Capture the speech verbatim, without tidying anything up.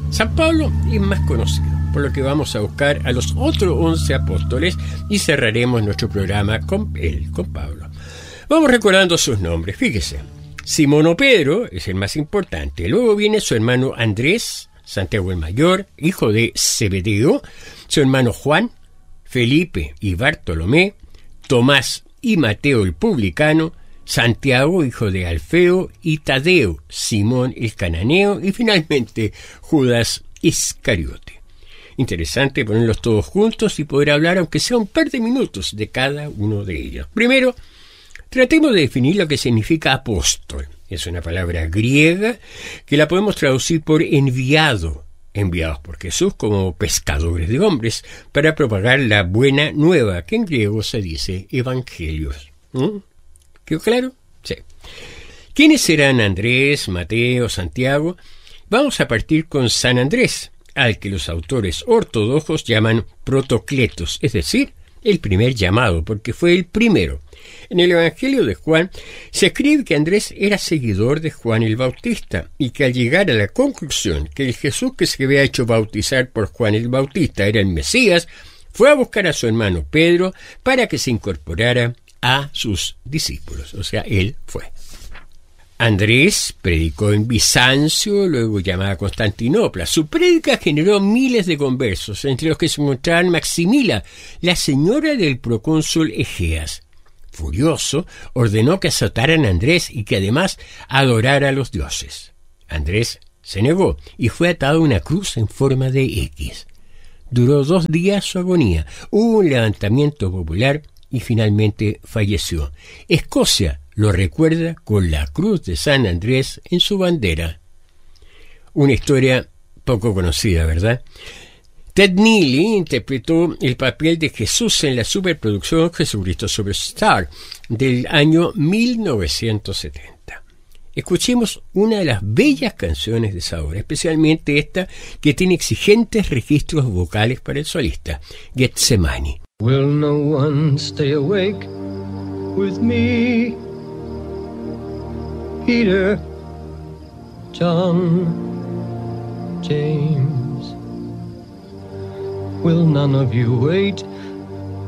San Pablo es más conocido, por lo que vamos a buscar a los otros once apóstoles y cerraremos nuestro programa con él, con Pablo. Vamos recordando sus nombres, fíjese. Simón o Pedro es el más importante. Luego viene su hermano Andrés, Santiago el mayor, hijo de Zebedeo, su hermano Juan, Felipe y Bartolomé, Tomás y Mateo el publicano, Santiago, hijo de Alfeo, y Tadeo, Simón el cananeo, y finalmente Judas Iscariote. Interesante ponerlos todos juntos y poder hablar, aunque sea un par de minutos, de cada uno de ellos. Primero, tratemos de definir lo que significa apóstol. Es una palabra griega que la podemos traducir por enviado, enviados por Jesús como pescadores de hombres para propagar la buena nueva, que en griego se dice evangelios. ¿Mm? ¿Quedó claro? Sí. ¿Quiénes serán Andrés, Mateo, Santiago? Vamos a partir con San Andrés, al que los autores ortodoxos llaman protocletos, es decir, el primer llamado, porque fue el primero. En el Evangelio de Juan se escribe que Andrés era seguidor de Juan el Bautista y que al llegar a la conclusión que el Jesús que se había hecho bautizar por Juan el Bautista era el Mesías, fue a buscar a su hermano Pedro para que se incorporara a sus discípulos, o sea, él fue. Andrés predicó en Bizancio, luego llamada Constantinopla. Su prédica generó miles de conversos, entre los que se encontraban Maximila, la señora del procónsul Egeas. Furioso, ordenó que azotaran a Andrés y que además adorara a los dioses. Andrés se negó y fue atado a una cruz en forma de X. Duró dos días su agonía, hubo un levantamiento popular y finalmente falleció. Escocia lo recuerda con la cruz de San Andrés en su bandera. Una historia poco conocida, ¿verdad? Ted Neely interpretó el papel de Jesús en la superproducción Jesucristo Superstar del año mil novecientos setenta. Escuchemos una de las bellas canciones de esa obra, especialmente esta que tiene exigentes registros vocales para el solista, Getsemani. Will no one stay awake with me? Peter, John, James. Will none of you wait